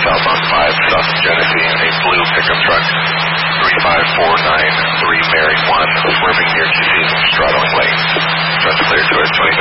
southbound 5, south of Genesee, a blue pickup truck, 35493 Mary 1, swerving near QC, straddling lanes. Truck's clear to us, 27